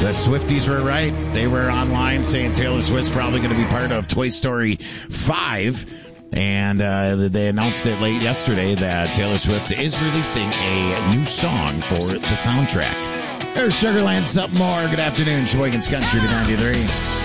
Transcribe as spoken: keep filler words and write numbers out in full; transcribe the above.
The Swifties were right. They were online saying Taylor Swift's probably going to be part of Toy Story five. And uh, they announced it late yesterday that Taylor Swift is releasing a new song for the soundtrack. There's Sugarland, something more. Good afternoon, Sheboygan's Country to ninety-three.